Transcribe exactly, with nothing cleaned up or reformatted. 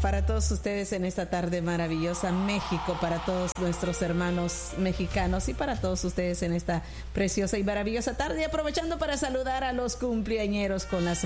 para todos ustedes en esta tarde maravillosa, México, para todos nuestros hermanos mexicanos y para todos ustedes en esta preciosa y maravillosa tarde, aprovechando para saludar a los cumpleañeros con las